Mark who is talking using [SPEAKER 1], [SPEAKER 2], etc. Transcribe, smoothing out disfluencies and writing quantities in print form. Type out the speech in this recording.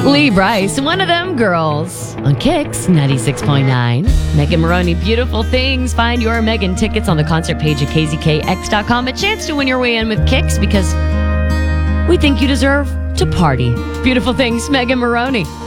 [SPEAKER 1] Lee Bryce, one of them girls. On Kicks 96.9. Megan Maroney, Beautiful Things. Find your Megan tickets on the concert page at kzkx.com. A chance to win your way in with Kicks because we think you deserve to party. Beautiful Things, Megan Maroney.